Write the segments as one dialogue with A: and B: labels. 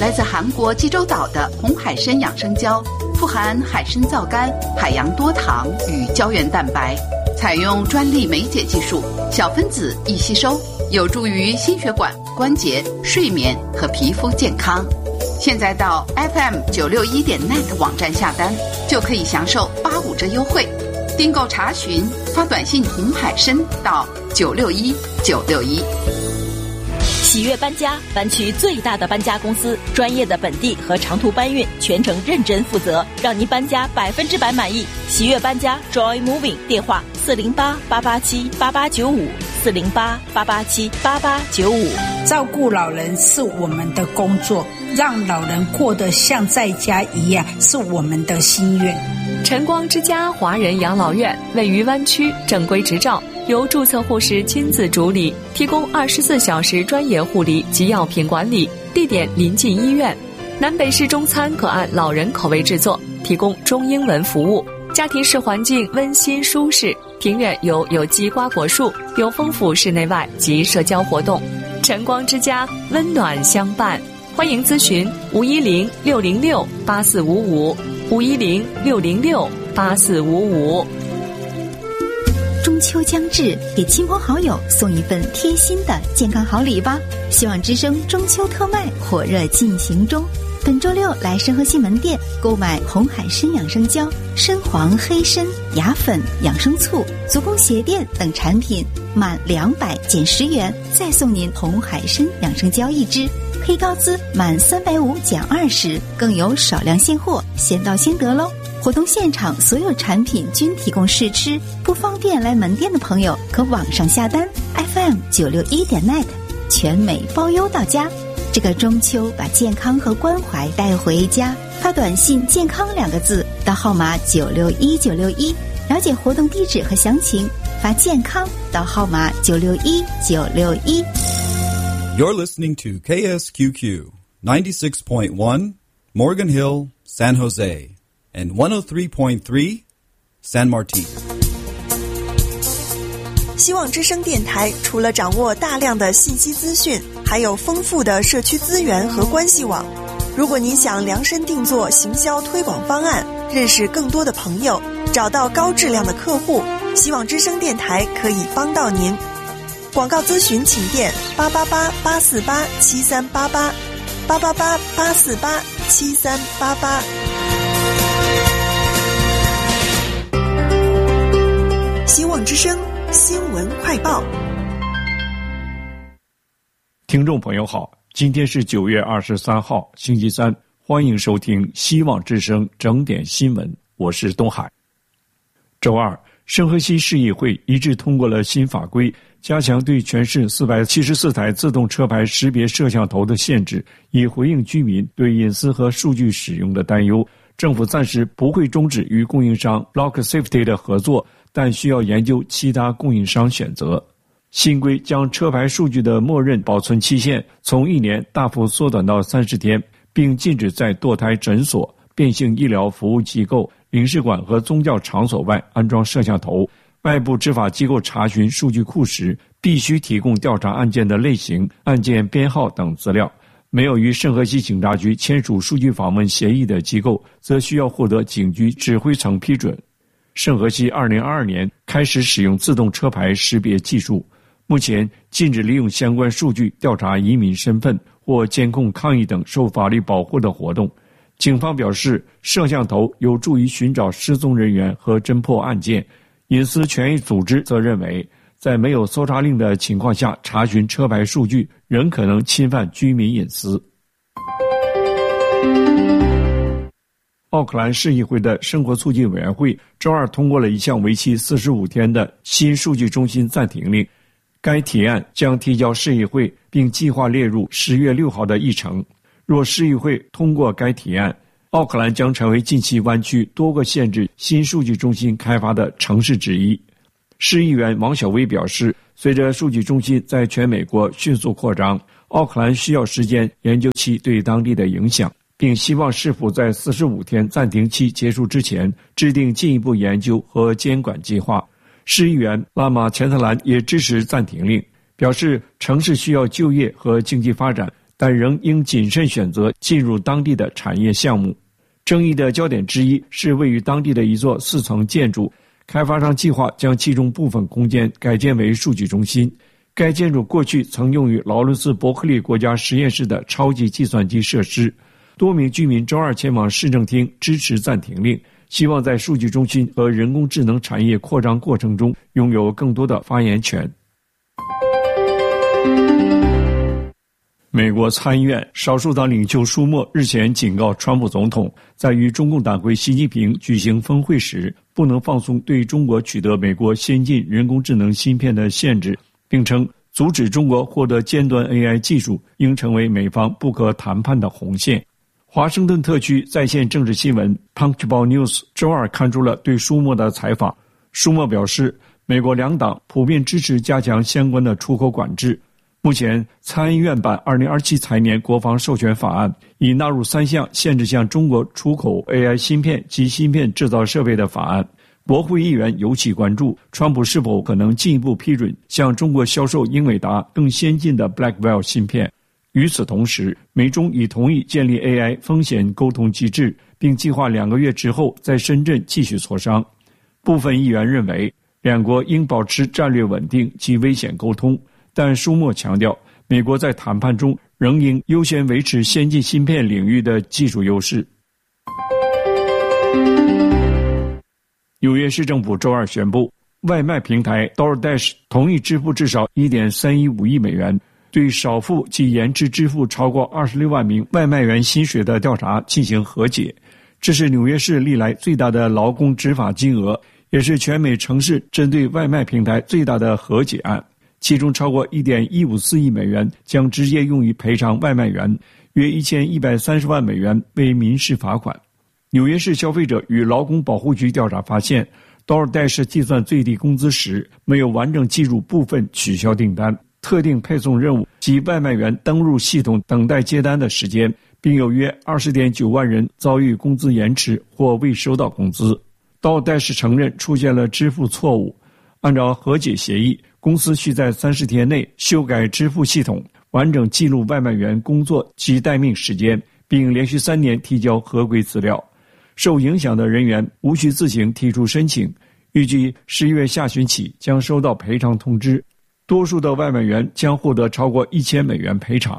A: 来自韩国济州岛的红海参养生胶，富含海参皂苷、海洋多糖与胶原蛋白，采用专利酶解技术，小分子易吸收，有助于心血管、关节、睡眠和皮肤健康。现在到 FM961.net 网站下单，就可以享受85折优惠。订购查询，发短信红海参到961961。
B: 喜悦搬家，湾区最大的搬家公司，专业的本地和长途搬运，全程认真负责，让您搬家100%满意。喜悦搬家 Joy Moving 电话408-887-8895，408-887-8895。
C: 照顾老人是我们的工作，让老人过得像在家一样是我们的心愿。
D: 晨光之家华人养老院位于湾区，正规执照，由注册护士亲自主理，提供24小时专业护理及药品管理，地点临近医院。南北式中餐可按老人口味制作，提供中英文服务。家庭式环境温馨舒适，庭院有有机瓜果树，有丰富室内外及社交活动。晨光之家温暖相伴，欢迎咨询510-606-8455，510-606-8455。
E: 中秋将至，给亲朋好友送一份贴心的健康好礼吧！希望之声中秋特卖火热进行中，本周六来深河西门店购买红海参养生胶、参黄黑参、牙粉、养生醋、足弓鞋垫等产品，满200减10元，再送您红海参养生胶1支。可以告知满350减20，更有少量现货，先到先得喽！活动现场所有产品均提供试吃，不方便来门店的朋友可网上下单 FM961.net， 全美包邮到家。这个中秋把健康和关怀带回家，发短信健康2个字到号码961961，了解活动地址和详情，发健康到号码961961。
F: You're listening to KSQQ 96.1 Morgan Hill, San Jose, and 103.3 San Martin。
G: 希望之声电台除了掌握大量的信息资讯，还有丰富的社区资源和关系网。如果您想量身定做行销推广方案，认识更多的朋友，找到高质量的客户，希望之声电台可以帮到您。广告咨询请电888-848-7388，888-848-7388。希望之声新闻快报。
H: 听众朋友好，今天是9月23号星期三，欢迎收听希望之声整点新闻，我是东海。周二，圣荷西市议会一致通过了新法规，加强对全市474台自动车牌识别摄像头的限制，以回应居民对隐私和数据使用的担忧。政府暂时不会终止与供应商 BlockSafety 的合作，但需要研究其他供应商选择。新规将车牌数据的默认保存期限从1年大幅缩短到30天，并禁止在堕胎诊所、变性医疗服务机构、领事馆和宗教场所外安装摄像头。外部执法机构查询数据库时，必须提供调查案件的类型、案件编号等资料。没有与圣荷西警察局签署数据访问协议的机构，则需要获得警局指挥层批准。圣荷西2022年开始使用自动车牌识别技术，目前禁止利用相关数据调查移民身份或监控抗议等受法律保护的活动。警方表示，摄像头有助于寻找失踪人员和侦破案件。隐私权益组织则认为，在没有搜查令的情况下查询车牌数据，仍可能侵犯居民隐私。奥克兰市议会的生活促进委员会周二通过了一项为期45天的新数据中心暂停令，该提案将提交市议会，并计划列入10月6号的议程。若市议会通过该提案，奥克兰将成为近期湾区多个限制新数据中心开发的城市之一。市议员王小薇表示，随着数据中心在全美国迅速扩张，奥克兰需要时间研究其对当地的影响，并希望是否在45天暂停期结束之前制定进一步研究和监管计划。市议员拉玛钱特兰也支持暂停令，表示城市需要就业和经济发展， 但仍应谨慎选择进入当地的产业项目。争议的焦点之一是位于当地的一座4层建筑，开发商计划将其中部分空间改建为数据中心。该建筑过去曾用于劳伦斯伯克利国家实验室的超级计算机设施。多名居民周二前往市政厅支持暂停令，希望在数据中心和人工智能产业扩张过程中拥有更多的发言权。美国参议院少数党领袖舒默日前警告川普总统，在与中共党魁习近平举行峰会时，不能放松对中国取得美国先进人工智能芯片的限制，并称阻止中国获得尖端 AI 技术应成为美方不可谈判的红线。华盛顿特区在线政治新闻 Punchbowl News 周二刊出了对舒默的采访。舒默表示，美国两党普遍支持加强相关的出口管制。目前参议院版2027财年国防授权法案已纳入3项限制向中国出口 AI 芯片及芯片制造设备的法案。国会议员尤其关注川普是否可能进一步批准向中国销售英伟达更先进的 Blackwell 芯片。与此同时，美中已同意建立 AI 风险沟通机制，并计划2个月之后在深圳继续磋商。部分议员认为，两国应保持战略稳定及危险沟通，但舒默强调，美国在谈判中仍应优先维持先进芯片领域的技术优势。纽约市政府周二宣布，外卖平台 DoorDash 同意支付至少 1.315 亿美元，对少付及延迟支付超过26万名外卖员薪水的调查进行和解。这是纽约市历来最大的劳工执法金额，也是全美城市针对外卖平台最大的和解案。其中超过 1.154 亿美元将直接用于赔偿外卖员，约1130万美元为民事罚款。纽约市消费者与劳工保护局调查发现， DoorDash 计算最低工资时没有完整记入部分取消订单、特定配送任务及外卖员登入系统等待接单的时间，并有约 20.9 万人遭遇工资延迟或未收到工资。 DoorDash 承认出现了支付错误。按照和解协议，公司需在30天内修改支付系统，完整记录外卖员工作及待命时间，并连续3年提交合规资料。受影响的人员无需自行提出申请，预计11月下旬起将收到赔偿通知。多数的外卖员将获得超过1000美元赔偿。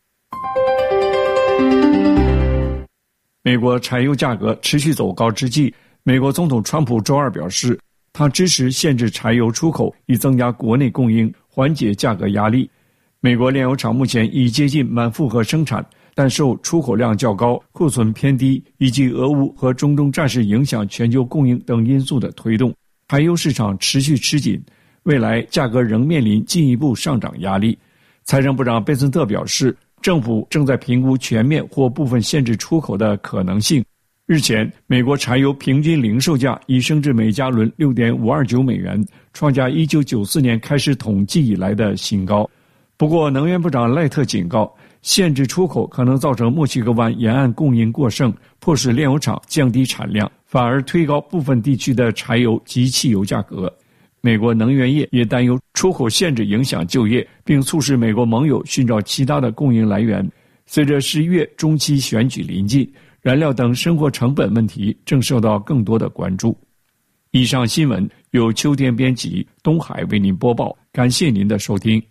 H: 美国柴油价格持续走高之际，美国总统川普周二表示，他支持限制柴油出口，以增加国内供应，缓解价格压力。美国炼油厂目前已接近满负荷生产，但受出口量较高、库存偏低以及俄乌和中东战事影响全球供应等因素的推动，柴油市场持续吃紧，未来价格仍面临进一步上涨压力。财政部长贝森特表示，政府正在评估全面或部分限制出口的可能性。日前，美国柴油平均零售价已升至每加仑 6.529 美元，创下1994年开始统计以来的新高。不过，能源部长赖特警告，限制出口可能造成墨西哥湾沿岸供应过剩，迫使炼油厂降低产量，反而推高部分地区的柴油及汽油价格。美国能源业也担忧出口限制影响就业，并促使美国盟友寻找其他的供应来源。随着11月中期选举临近，燃料等生活成本问题正受到更多的关注。以上新闻由秋天编辑，东海为您播报，感谢您的收听。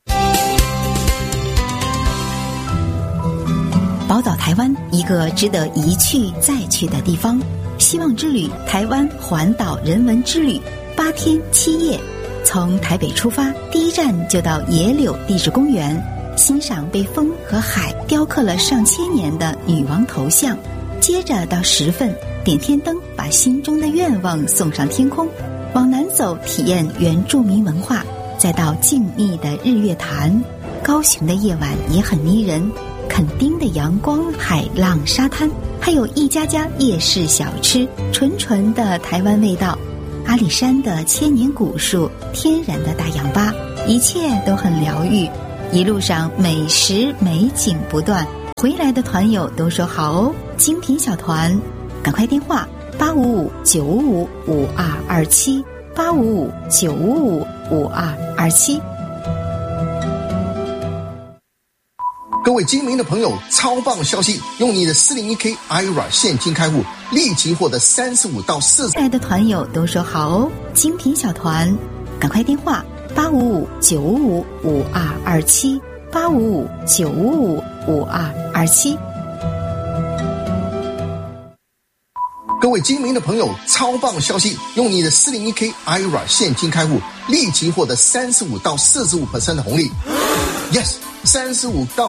E: 宝岛台湾，一个值得一去再去的地方。希望之旅台湾环岛人文之旅，8天7夜，从台北出发，第一站就到野柳地质公园，欣赏被风和海雕刻了上千年的女王头像，接着到石份点天灯，把心中的愿望送上天空，往南走体验原住民文化，再到静谧的日月潭。高雄的夜晚也很迷人，垦丁的阳光、海浪、沙滩，还有一家家夜市小吃，纯纯的台湾味道。阿里山的千年古树，天然的大氧吧，一切都很疗愈。一路上美食美景不断，回来的团友都说好哦，精品小团，赶快电话855-955-5227 855-955-5227。
I: 各位精明的朋友，超棒消息！用你的 401k IRA 现金开户，立即获得35到40%。
E: 亲爱的团友都说好哦，精品小团，赶快电话855-955-5227 855-955-5227。
I: 各位精明的朋友，超棒消息！用你的 401k IRA 现金开户，立即获得35到45%的红利。Yes， 35到